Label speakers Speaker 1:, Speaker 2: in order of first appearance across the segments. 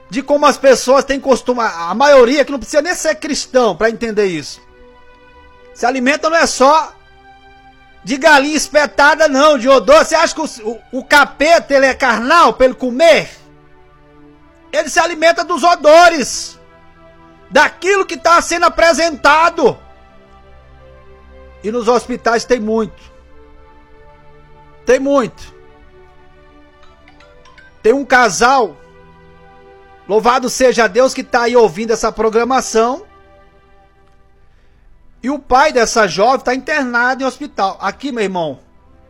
Speaker 1: de como as pessoas têm costume, a maioria que não precisa nem ser cristão para entender isso. Se alimenta não é só de galinha espetada não, de odor. Você acha que o capeta ele é carnal para ele comer? Ele se alimenta dos odores, daquilo que está sendo apresentado. E nos hospitais tem muito. Tem muito. Tem um casal, louvado seja Deus, que está aí ouvindo essa programação. E o pai dessa jovem está internado em hospital. Aqui, meu irmão,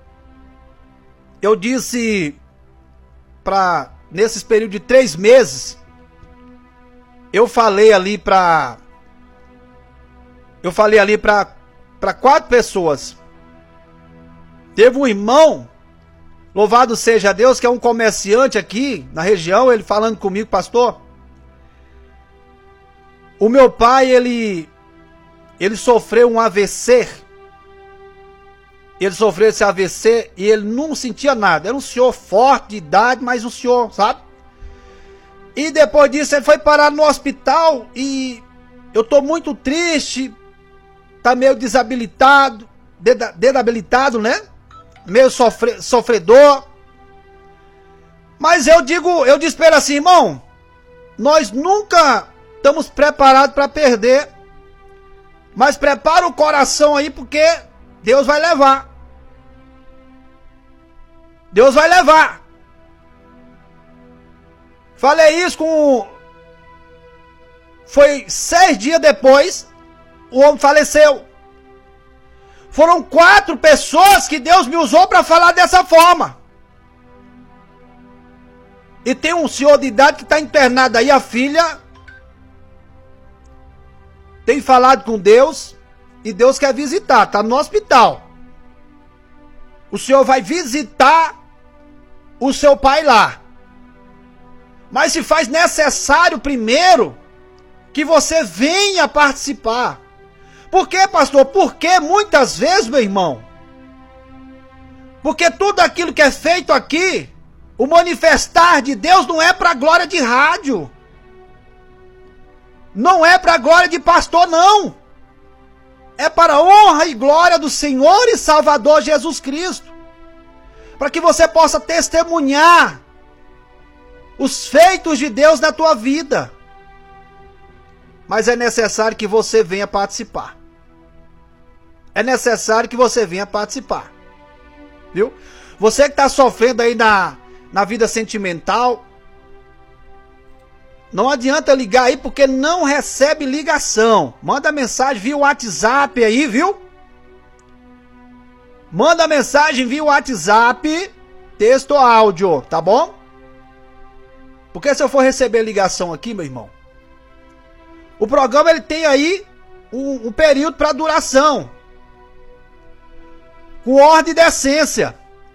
Speaker 1: eu disse nesses períodos de 3 meses, eu falei ali para 4 pessoas. Teve um irmão, louvado seja Deus, que é um comerciante aqui na região, ele falando comigo, pastor, o meu pai, ele sofreu um AVC. Ele sofreu esse AVC e ele não sentia nada. Era um senhor forte de idade, mas um senhor, sabe? E depois disso ele foi parar no hospital e eu tô muito triste. Tá meio desabilitado, desabilitado, né? Meio sofredor. Mas eu disse pra ele assim, irmão, nós nunca estamos preparados para perder. Mas prepara o coração aí, porque Deus vai levar. Deus vai levar. Falei isso Foi 6 dias depois, o homem faleceu. Foram 4 pessoas que Deus me usou para falar dessa forma. E tem um senhor de idade que está internado aí, a filha tem falado com Deus e Deus quer visitar, está no hospital. O senhor vai visitar o seu pai lá. Mas se faz necessário primeiro que você venha participar. Por quê, pastor? Porque muitas vezes, meu irmão, porque tudo aquilo que é feito aqui, o manifestar de Deus não é para a glória de rádio. Não é para a glória de pastor, não. É para a honra e glória do Senhor e Salvador Jesus Cristo. Para que você possa testemunhar os feitos de Deus na tua vida. Mas é necessário que você venha participar. É necessário que você venha participar. Viu? Você que está sofrendo aí na vida sentimental, não adianta ligar aí porque não recebe ligação. Manda mensagem via WhatsApp aí, viu? Manda mensagem via WhatsApp, texto ou áudio, tá bom? Porque se eu for receber ligação aqui, meu irmão, o programa ele tem aí um período para duração. Com ordem e decência.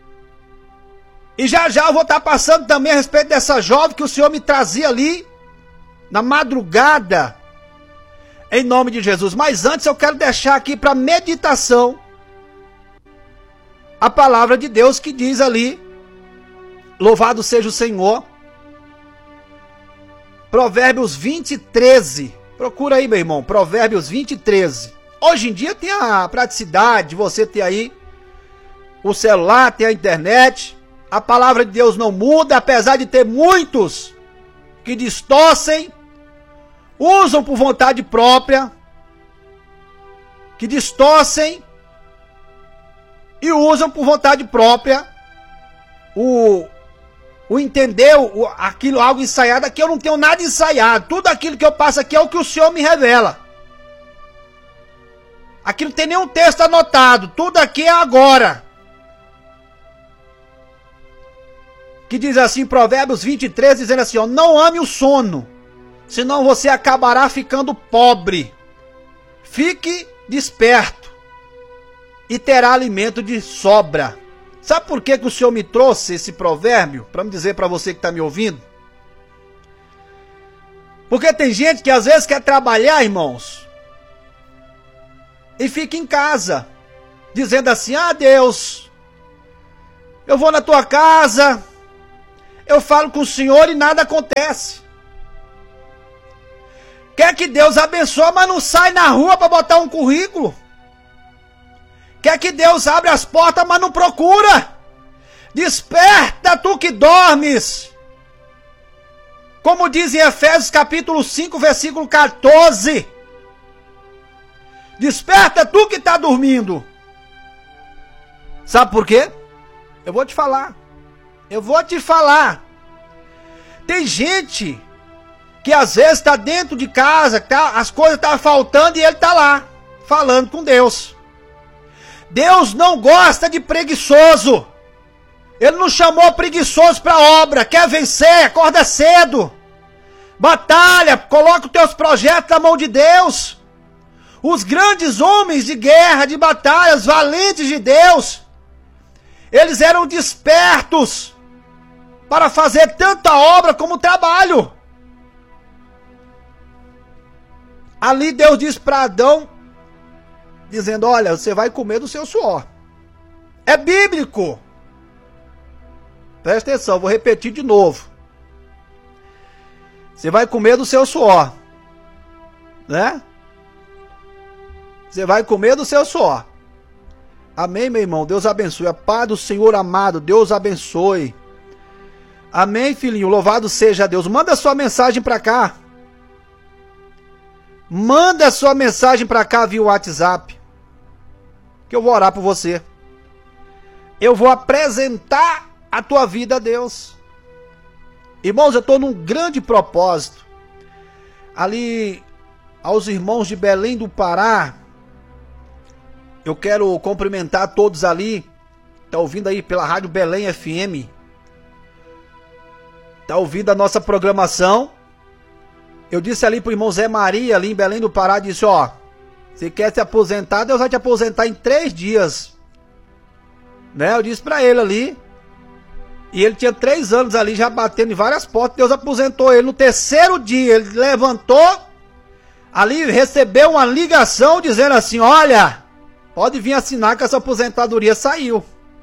Speaker 1: E já eu vou estar passando também a respeito dessa jovem que o Senhor me trazia ali na madrugada, em nome de Jesus. Mas antes eu quero deixar aqui para meditação a palavra de Deus que diz ali, louvado seja o Senhor, Provérbios 20:13. Procura aí, meu irmão, Provérbios 20:13. Hoje em dia tem a praticidade de você ter aí o celular, ter a internet. A palavra de Deus não muda, apesar de ter muitos que distorcem, usam por vontade própria, que distorcem e usam por vontade própria o entender aquilo, algo ensaiado. Aqui eu não tenho nada ensaiado, tudo aquilo que eu passo aqui é o que o Senhor me revela. Aqui não tem nenhum texto anotado, tudo aqui é agora. Que diz assim, Provérbios 20:13, dizendo assim, ó, não ame o sono, senão você acabará ficando pobre. Fique desperto e terá alimento de sobra. Sabe por que o Senhor me trouxe esse provérbio? Para me dizer para você que está me ouvindo. Porque tem gente que às vezes quer trabalhar, irmãos, e fica em casa, dizendo assim, ah Deus, eu vou na tua casa, eu falo com o Senhor e nada acontece. Quer que Deus abençoe, mas não sai na rua para botar um currículo. Quer que Deus abra as portas, mas não procura. Desperta, tu que dormes. Como diz em Efésios capítulo 5, versículo 14. Desperta, tu que está dormindo. Sabe por quê? Eu vou te falar. Tem gente que às vezes está dentro de casa, as coisas estão faltando e ele está lá, falando com Deus. Deus não gosta de preguiçoso. Ele não chamou preguiçoso para obra. Quer vencer, acorda cedo. Batalha, coloca os teus projetos na mão de Deus. Os grandes homens de guerra, de batalhas, valentes de Deus, eles eram despertos para fazer tanta obra como trabalho. Ali Deus diz para Adão, dizendo, olha, você vai comer do seu suor. É bíblico. Presta atenção, vou repetir de novo. Você vai comer do seu suor. Né? Você vai comer do seu suor. Amém, meu irmão? Deus abençoe. A paz do Senhor amado, Deus abençoe. Amém, filhinho? Louvado seja Deus. Manda sua mensagem para cá. Manda sua mensagem para cá via WhatsApp. Que eu vou orar por você. Eu vou apresentar a tua vida a Deus. Irmãos, eu estou num grande propósito. Ali, aos irmãos de Belém do Pará, eu quero cumprimentar todos ali. Está ouvindo aí pela Rádio Belém FM. Está ouvindo a nossa programação. Eu disse ali pro irmão Zé Maria, ali em Belém do Pará, disse, ó, você quer se aposentar, Deus vai te aposentar em 3 dias. Né? Eu disse para ele ali. E ele tinha 3 anos ali já batendo em várias portas. Deus aposentou ele no 3º dia. Ele levantou, ali recebeu uma ligação dizendo assim, olha, pode vir assinar que essa aposentadoria saiu.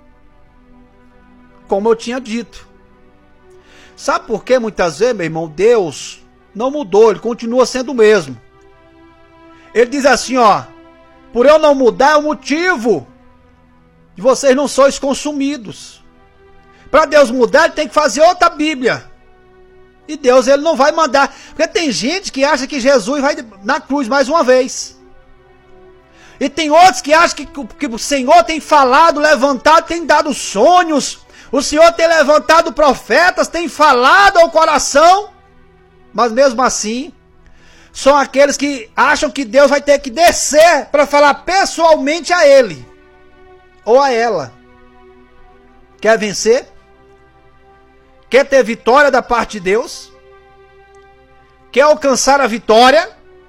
Speaker 1: Como eu tinha dito. Sabe por que muitas vezes, meu irmão, Deus não mudou, ele continua sendo o mesmo. Ele diz assim, ó, por eu não mudar é o motivo de vocês não sois consumidos. Para Deus mudar, ele tem que fazer outra Bíblia. E Deus, ele não vai mandar. Porque tem gente que acha que Jesus vai na cruz mais uma vez. E tem outros que acham que o Senhor tem falado, levantado, tem dado sonhos. O Senhor tem levantado profetas, tem falado ao coração. Mas mesmo assim, são aqueles que acham que Deus vai ter que descer para falar pessoalmente a ele. Ou a ela. Quer vencer? Quer ter vitória da parte de Deus? Quer alcançar a vitória?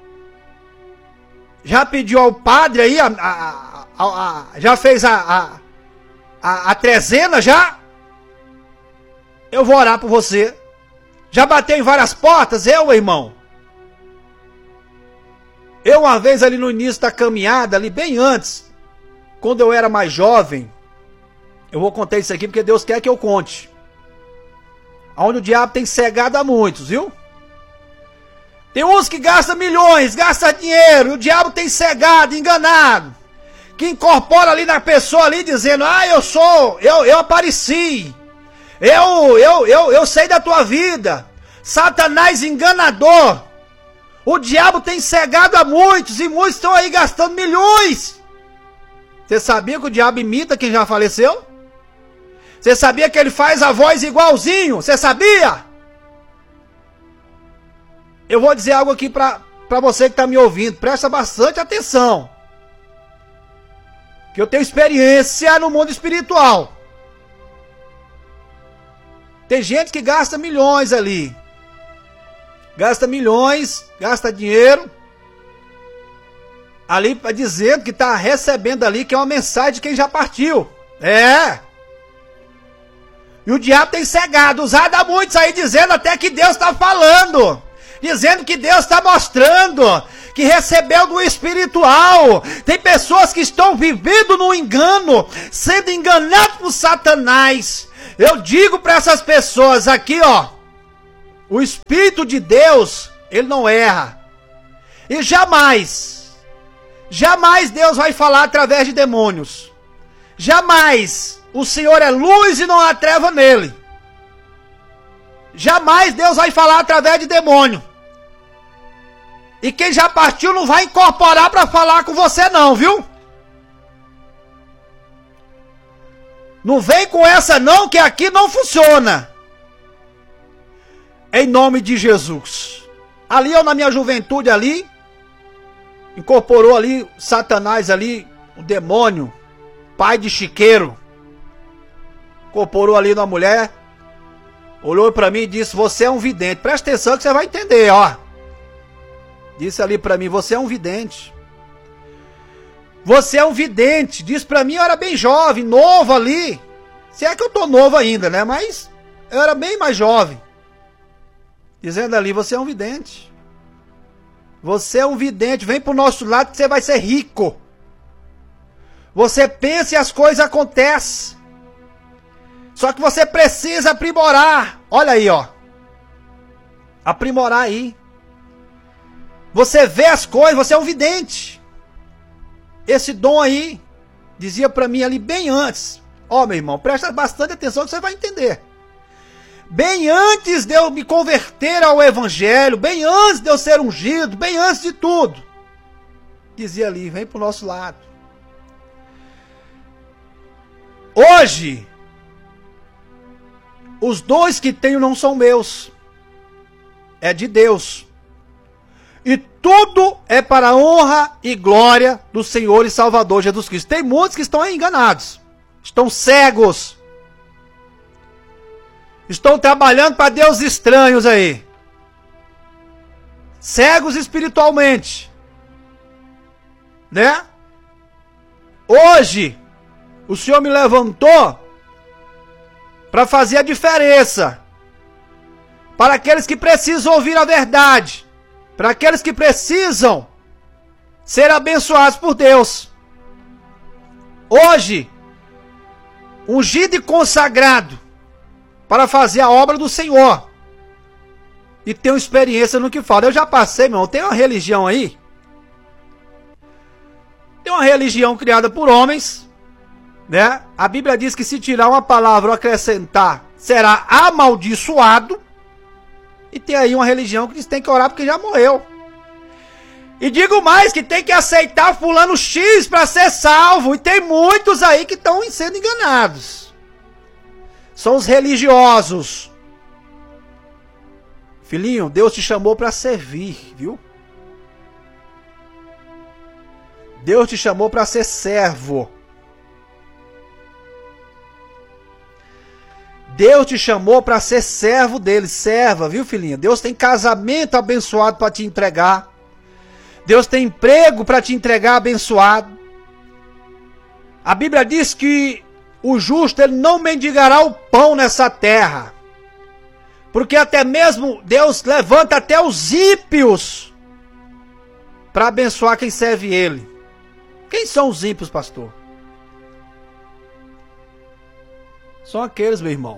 Speaker 1: Já pediu ao padre aí, já fez a trezena já? Eu vou orar por você. Já bateu em várias portas, irmão? Eu uma vez ali no início da caminhada, ali bem antes, quando eu era mais jovem, eu vou contar isso aqui porque Deus quer que eu conte. Onde o diabo tem cegado a muitos, viu? Tem uns que gastam milhões, gastam dinheiro, e o diabo tem cegado, enganado. Que incorpora ali na pessoa ali dizendo, eu apareci. Eu sei da tua vida. Satanás enganador. O diabo tem cegado a muitos e muitos estão aí gastando milhões. Você sabia que o diabo imita quem já faleceu? Você sabia que ele faz a voz igualzinho? Você sabia? Eu vou dizer algo aqui para você que está me ouvindo. Presta bastante atenção. Que eu tenho experiência no mundo espiritual. Tem gente que gasta milhões ali. Gasta milhões, gasta dinheiro. Ali dizendo que está recebendo ali, que é uma mensagem de quem já partiu. É. E o diabo tem cegado, usado a muitos aí, dizendo até que Deus está falando. Dizendo que Deus está mostrando. Que recebeu do espiritual. Tem pessoas que estão vivendo no engano. Sendo enganados por Satanás. Eu digo para essas pessoas aqui, ó. O Espírito de Deus, ele não erra. E jamais Deus vai falar através de demônios. Jamais o Senhor é luz e não há treva nele. Jamais Deus vai falar através de demônio. E quem já partiu não vai incorporar para falar com você não, viu? Não vem com essa não, que aqui não funciona. Em nome de Jesus. Ali eu na minha juventude ali, incorporou ali Satanás ali, o demônio, pai de chiqueiro. Incorporou ali na mulher, olhou para mim e disse: você é um vidente. Presta atenção que você vai entender, ó. Disse ali para mim: você é um vidente. Você é um vidente. Disse para mim, eu era bem jovem, novo ali. Se é que eu tô novo ainda, né? Mas eu era bem mais jovem. Dizendo ali: você é um vidente. Você é um vidente. Vem pro nosso lado que você vai ser rico. Você pensa e as coisas acontecem. Só que você precisa aprimorar. Olha aí, ó. Aprimorar aí. Você vê as coisas, você é um vidente. Esse dom aí, dizia pra mim ali bem antes. Ó, meu irmão, presta bastante atenção que você vai entender. Bem antes de eu me converter ao evangelho, bem antes de eu ser ungido, bem antes de tudo. Dizia ali: vem pro nosso lado. Hoje, os dons que tenho não são meus. É de Deus. E tudo é para a honra e glória do Senhor e Salvador Jesus Cristo. Tem muitos que estão enganados. Estão cegos. Estão trabalhando para deuses estranhos aí. Cegos espiritualmente. Né? Hoje, o Senhor me levantou para fazer a diferença. Para aqueles que precisam ouvir a verdade. Para aqueles que precisam ser abençoados por Deus. Hoje, ungido e consagrado para fazer a obra do Senhor. E tenho experiência no que falo. Eu já passei, meu irmão, tem uma religião aí. Tem uma religião criada por homens, né? A Bíblia diz que se tirar uma palavra ou acrescentar, será amaldiçoado. E tem aí uma religião que diz que tem que orar porque já morreu. E digo mais, que tem que aceitar fulano X para ser salvo. E tem muitos aí que estão sendo enganados. São os religiosos. Filhinho, Deus te chamou para servir, viu? Deus te chamou para ser servo. Deus te chamou para ser servo dele, serva, viu, filhinha? Deus tem casamento abençoado para te entregar. Deus tem emprego para te entregar abençoado. A Bíblia diz que o justo ele não mendigará o pão nessa terra. Porque até mesmo Deus levanta até os ímpios para abençoar quem serve ele. Quem são os ímpios, pastor? São aqueles, meu irmão,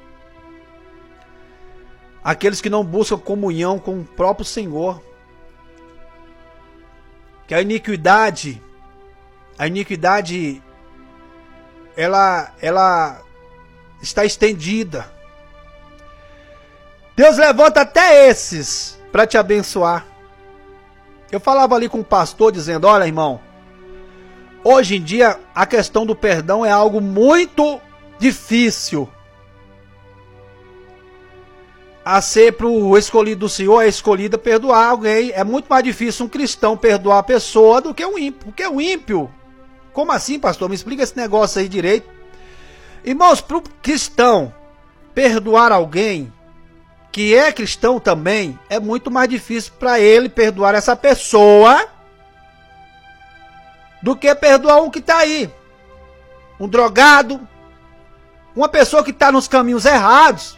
Speaker 1: aqueles que não buscam comunhão com o próprio Senhor. Que a iniquidade, ela está estendida. Deus levanta até esses para te abençoar. Eu falava ali com o pastor dizendo: olha, irmão, hoje em dia a questão do perdão é algo muito difícil. A ser para o escolhido do Senhor, é escolhida perdoar alguém. É muito mais difícil um cristão perdoar a pessoa do que um ímpio. Porque o ímpio... Como assim, pastor? Me explica esse negócio aí direito. Irmãos, para o cristão perdoar alguém que é cristão também, é muito mais difícil para ele perdoar essa pessoa do que perdoar um que está aí. Um drogado, uma pessoa que está nos caminhos errados.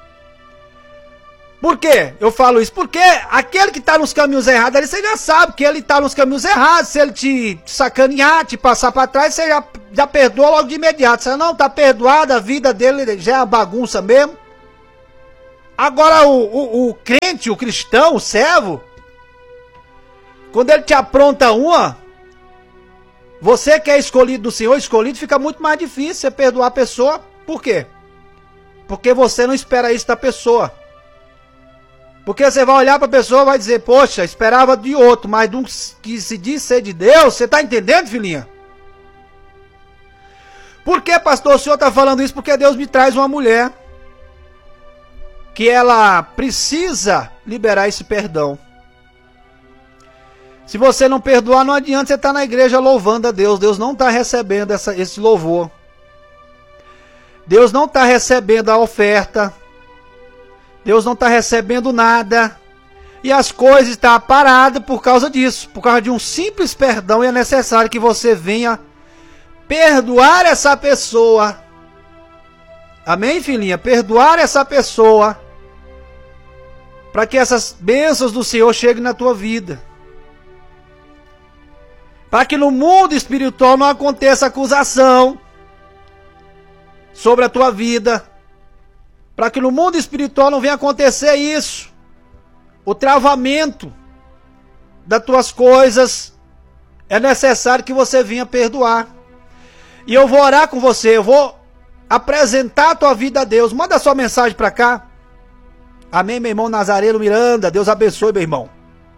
Speaker 1: Por quê? Eu falo isso porque aquele que está nos caminhos errados, ali você já sabe que ele está nos caminhos errados. Se ele te sacanear, te passar para trás, você já perdoa logo de imediato. Você não está perdoado, a vida dele já é uma bagunça mesmo. Agora o crente, o cristão, o servo, Quando ele te apronta uma, você que é escolhido do Senhor, escolhido, fica muito mais difícil você perdoar a pessoa. Por quê? Porque você não espera isso da pessoa. Porque você vai olhar para a pessoa e vai dizer, poxa, esperava de outro, mas de um que se diz ser de Deus. Você está entendendo, filhinha? Por que, pastor, o senhor está falando isso? Porque Deus me traz uma mulher que ela precisa liberar esse perdão. Se você não perdoar, não adianta você estar na igreja louvando a Deus. Deus não está recebendo esse louvor. Deus não está recebendo a oferta. Deus não está recebendo nada. E as coisas estão paradas por causa disso. Por causa de um simples perdão. E é necessário que você venha perdoar essa pessoa. Amém, filhinha? Perdoar essa pessoa. Para que essas bênçãos do Senhor cheguem na tua vida. Para que no mundo espiritual não aconteça acusação sobre a tua vida. Para que no mundo espiritual não venha acontecer isso. O travamento das tuas coisas. É necessário que você venha perdoar. E eu vou orar com você. Eu vou apresentar a tua vida a Deus. Manda sua mensagem para cá. Amém, meu irmão Nazareno Miranda. Deus abençoe, meu irmão.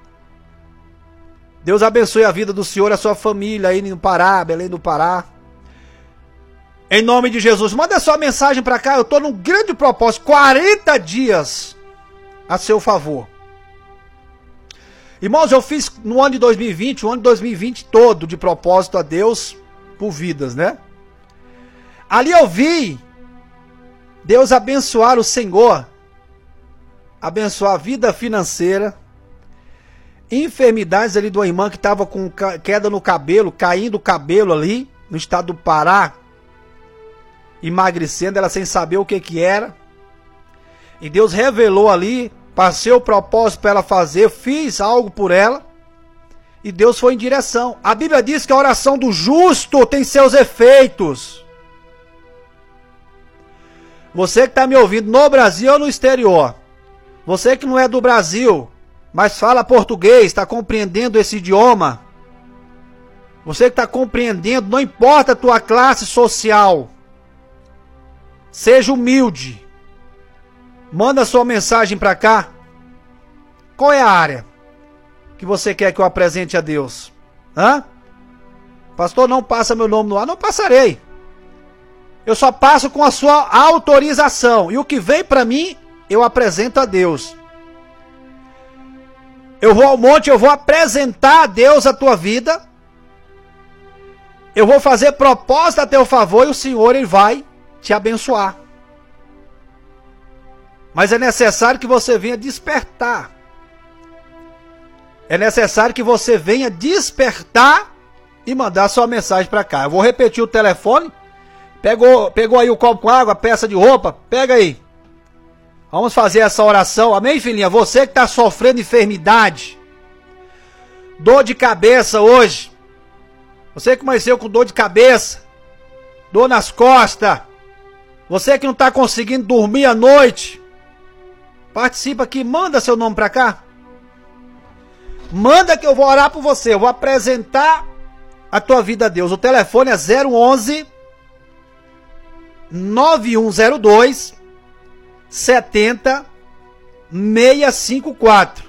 Speaker 1: Deus abençoe a vida do senhor e a sua família aí no Pará, Belém do Pará. Em nome de Jesus, manda sua mensagem para cá. Eu estou num grande propósito, 40 dias a seu favor. Irmãos, eu fiz no ano de 2020, o ano de 2020 todo de propósito a Deus por vidas, né? Ali eu vi Deus abençoar o Senhor, abençoar a vida financeira, enfermidades ali de uma irmã que estava com queda no cabelo, caindo o cabelo ali, no estado do Pará, emagrecendo, ela sem saber o que era. E Deus revelou ali, passei o propósito para ela fazer, fiz algo por ela, e Deus foi em direção. A Bíblia diz que a oração do justo tem seus efeitos. Você que está me ouvindo no Brasil ou no exterior, você que não é do Brasil, mas fala português, está compreendendo esse idioma. Você que está compreendendo, não importa a tua classe social. Seja humilde. Manda sua mensagem para cá. Qual é a área que você quer que eu apresente a Deus? Hã? Pastor, não passa meu nome no ar. Não passarei. Eu só passo com a sua autorização. E o que vem para mim, eu apresento a Deus. Eu vou ao monte, eu vou apresentar a Deus a tua vida. Eu vou fazer propósito a teu favor e o Senhor ele vai te abençoar. Mas é necessário que você venha despertar. É necessário que você venha despertar e mandar sua mensagem para cá. Eu vou repetir o telefone. Pegou aí o copo com água, peça de roupa, pega aí. Vamos fazer essa oração, amém, filhinha? Você que está sofrendo enfermidade, dor de cabeça hoje, você que amanheceu com dor de cabeça, dor nas costas, você que não está conseguindo dormir à noite, participa aqui, manda seu nome para cá. Manda que eu vou orar por você, eu vou apresentar a tua vida a Deus. O telefone é 011 9102 70 654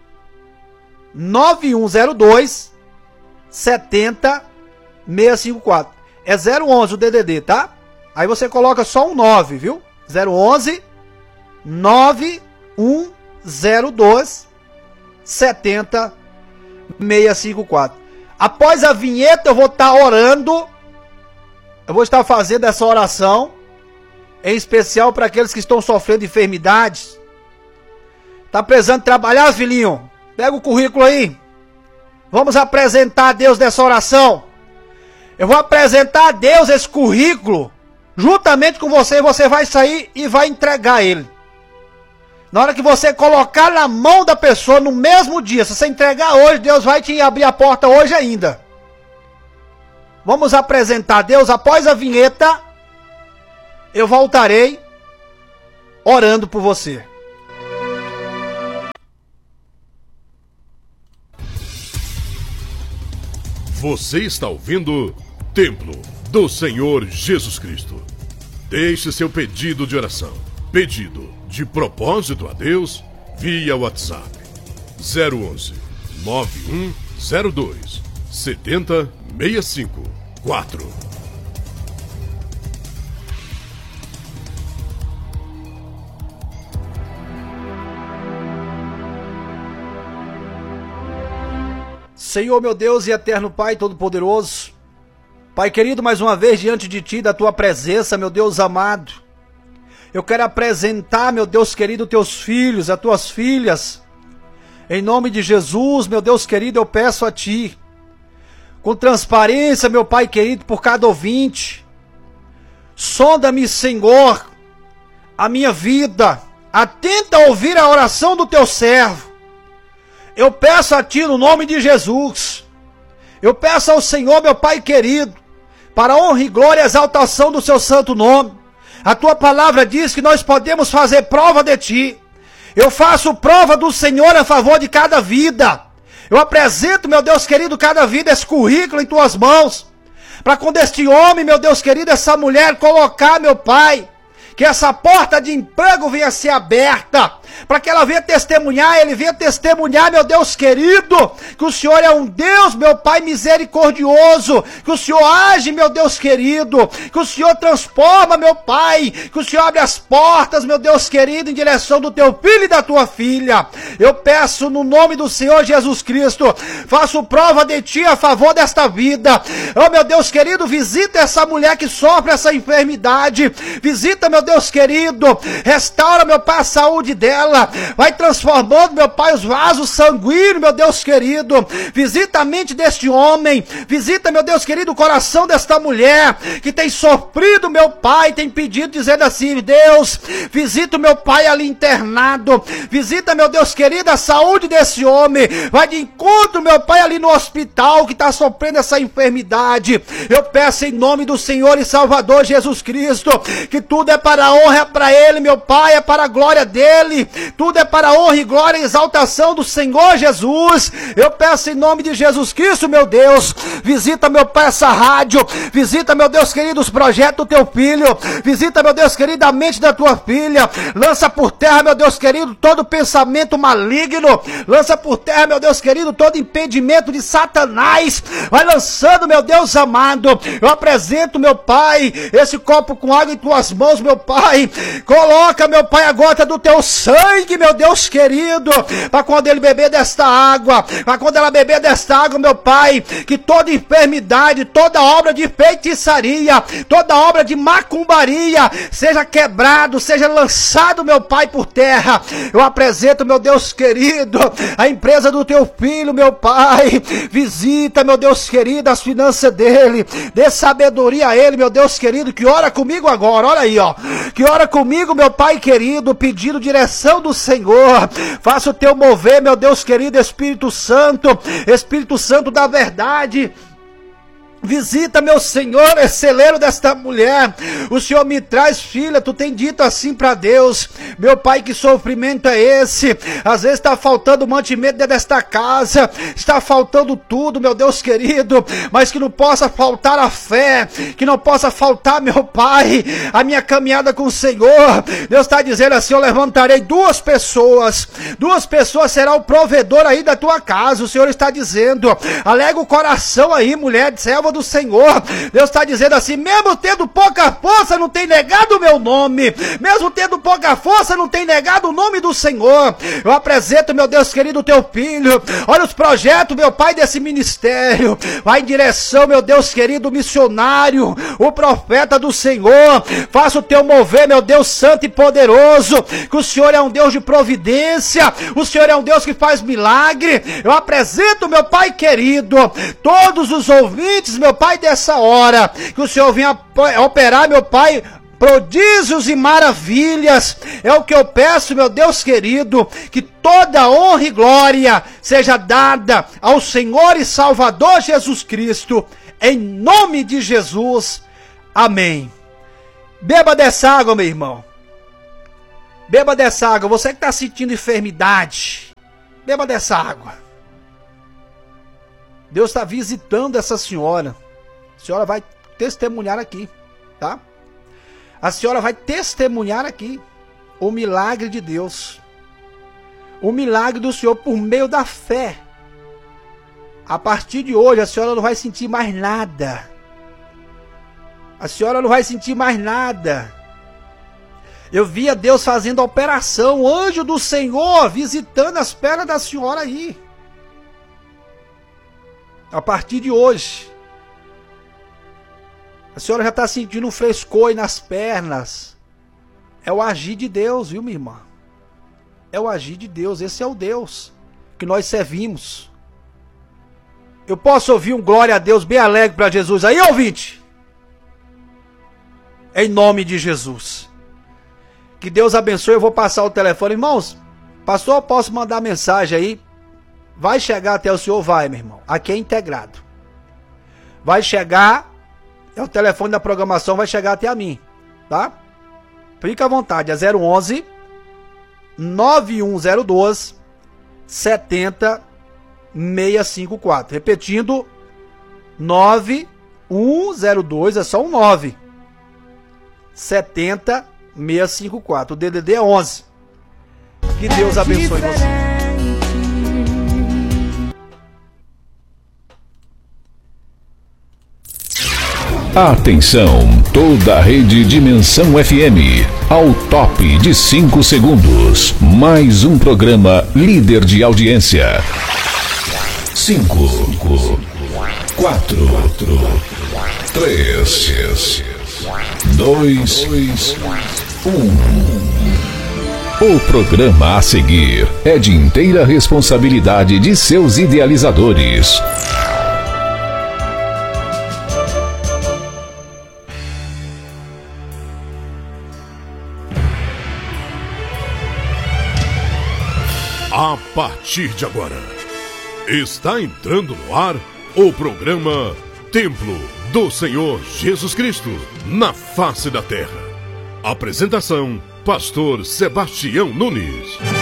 Speaker 1: 9102 70 654. É 011 o DDD, tá? Aí você coloca só um 9, viu? 011 9102 70 654. Após a vinheta eu vou estar orando. Eu vou estar fazendo essa oração em especial para aqueles que estão sofrendo enfermidades. Tá precisando trabalhar, filhinho? Pega o currículo aí. Vamos apresentar a Deus nessa oração. Eu vou apresentar a Deus esse currículo juntamente com você. E você vai sair e vai entregar ele. Na hora que você colocar na mão da pessoa no mesmo dia, se você entregar hoje, Deus vai te abrir a porta hoje ainda. Vamos apresentar a Deus. Após a vinheta, eu voltarei orando por você.
Speaker 2: Você está ouvindo Templo do Senhor Jesus Cristo. Deixe seu pedido de oração, pedido de propósito a Deus via WhatsApp 011 9102 7065 4.
Speaker 1: Senhor, meu Deus e eterno Pai Todo-Poderoso, Pai querido, mais uma vez diante de Ti, da Tua presença, meu Deus amado, eu quero apresentar, meu Deus querido, Teus filhos, as Tuas filhas, em nome de Jesus, meu Deus querido, eu peço a Ti, com transparência, meu Pai querido, por cada ouvinte, sonda-me, Senhor, a minha vida, atenta a ouvir a oração do Teu servo. Eu peço a Ti no nome de Jesus, eu peço ao Senhor, meu Pai querido, para a honra e glória e exaltação do Seu santo nome. A Tua palavra diz que nós podemos fazer prova de Ti. Eu faço prova do Senhor a favor de cada vida. Eu apresento, meu Deus querido, cada vida, esse currículo em Tuas mãos, para quando este homem, meu Deus querido, essa mulher colocar, meu Pai, que essa porta de emprego venha a ser aberta, para que ela venha testemunhar, ele venha testemunhar, meu Deus querido, que o Senhor é um Deus, meu Pai misericordioso, que o Senhor age, meu Deus querido, que o Senhor transforma, meu Pai, que o Senhor abre as portas, meu Deus querido, em direção do Teu filho e da Tua filha. Eu peço no nome do Senhor Jesus Cristo, faço prova de Ti a favor desta vida. Oh, meu Deus querido, visita essa mulher que sofre essa enfermidade, visita, meu Deus querido, restaura, meu Pai, a saúde dela, vai transformando, meu Pai, os vasos sanguíneos, meu Deus querido, visita a mente deste homem, visita, meu Deus querido, o coração desta mulher, que tem sofrido, meu Pai, tem pedido, dizendo assim, Deus, visita o meu Pai ali internado, visita, meu Deus querido, a saúde desse homem, vai de encontro, meu Pai, ali no hospital, que está sofrendo essa enfermidade. Eu peço em nome do Senhor e Salvador Jesus Cristo, que tudo é para a honra, é para Ele, meu Pai, é para a glória dEle, tudo é para a honra e glória e exaltação do Senhor Jesus. Eu peço em nome de Jesus Cristo, meu Deus, visita, meu Pai, essa rádio, visita, meu Deus querido, os projetos do Teu filho, visita, meu Deus querido, a mente da Tua filha, lança por terra, meu Deus querido, todo pensamento maligno, lança por terra, meu Deus querido, todo impedimento de Satanás, vai lançando, meu Deus amado. Eu apresento, meu Pai, esse copo com água em Tuas mãos, meu Pai, coloca, meu Pai, a gota do Teu sangue, meu Deus querido, para quando ele beber desta água, para quando ela beber desta água, meu Pai, que toda enfermidade, toda obra de feitiçaria, toda obra de macumbaria, seja quebrado, seja lançado, meu Pai, por terra. Eu apresento, meu Deus querido, a empresa do Teu filho, meu Pai, visita, meu Deus querido, as finanças dele, dê sabedoria a ele, meu Deus querido, que ora comigo agora, olha aí, ó, que ora comigo, meu Pai querido, pedindo direção do Senhor, faça o Teu mover, meu Deus querido, Espírito Santo da verdade. Visita, meu Senhor, esse celeiro desta mulher. O Senhor me traz, filha, tu tem dito assim para Deus, meu Pai, que sofrimento é esse? Às vezes está faltando mantimento dentro desta casa, está faltando tudo, meu Deus querido, mas que não possa faltar a fé, que não possa faltar, meu Pai, a minha caminhada com o Senhor. Deus está dizendo assim, eu levantarei duas pessoas será o provedor aí da tua casa. O Senhor está dizendo, alega o coração aí, mulher de serva do Senhor. Deus está dizendo assim, mesmo tendo pouca força, não tem negado o meu nome, mesmo tendo pouca força, não tem negado o nome do Senhor. Eu apresento, meu Deus querido, o Teu filho, olha os projetos, meu Pai, desse ministério, vai em direção, meu Deus querido, missionário, o profeta do Senhor, faça o Teu mover, meu Deus santo e poderoso, que o Senhor é um Deus de providência, o Senhor é um Deus que faz milagre. Eu apresento, meu Pai querido, todos os ouvintes, meu Pai, dessa hora, que o Senhor venha operar, meu Pai, prodígios e maravilhas. É o que eu peço, meu Deus querido, que toda honra e glória seja dada ao Senhor e Salvador Jesus Cristo, em nome de Jesus, amém. Beba dessa água, meu irmão, beba dessa água. Você que está sentindo enfermidade, beba dessa água. Deus está visitando essa senhora. A senhora vai testemunhar aqui, tá? A senhora vai testemunhar aqui o milagre de Deus. O milagre do Senhor por meio da fé. A partir de hoje a senhora não vai sentir mais nada. A senhora não vai sentir mais nada. Eu via Deus fazendo a operação, o anjo do Senhor visitando as pernas da senhora aí. A partir de hoje, a senhora já está sentindo um frescor aí nas pernas. É o agir de Deus, viu, minha irmã? É o agir de Deus. Esse é o Deus que nós servimos. Eu posso ouvir um glória a Deus bem alegre para Jesus aí, ouvinte? Em nome de Jesus. Que Deus abençoe. Eu vou passar o telefone. Irmãos, pastor, eu posso mandar mensagem aí? Vai chegar até o senhor? Vai, meu irmão. Aqui é integrado. Vai chegar. É o telefone da programação, vai chegar até a mim. Tá? Fica à vontade. É 011 91012 70654. Repetindo. 9102, é só um 9. 70654. O DDD é 11. Que Deus abençoe você.
Speaker 3: Atenção, toda a rede Dimensão FM, ao top de 5 segundos. Mais um programa líder de audiência. 5, 4, 3, 2, 1. O programa a seguir é de inteira responsabilidade de seus idealizadores.
Speaker 2: A partir de agora, está entrando no ar o programa Templo do Senhor Jesus Cristo, na face da terra. Apresentação, Pastor Sebastião Nunes.